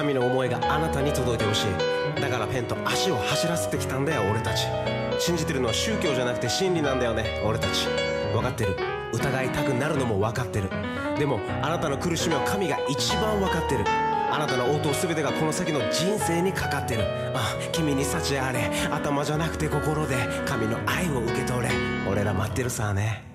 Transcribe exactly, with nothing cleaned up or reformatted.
神の思いがあなたに届いてほしい。だからペンと足を走らせてきたんだよ俺たち。信じてるのは宗教じゃなくて真理なんだよね俺たち。分かってる、疑いたくなるのも分かってる。でもあなたの苦しみは神が一番分かってる。あなたの応答すべてがこの先の人生にかかってる。あ、君に幸あれ、頭じゃなくて心で神の愛を受け取れ。俺ら待ってるさね。